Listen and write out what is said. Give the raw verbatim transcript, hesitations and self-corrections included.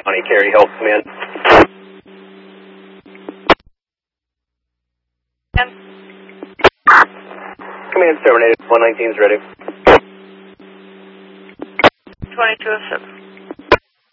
County, Carey Health, come in. Command terminated, one nineteen is ready. twenty-two oh seven.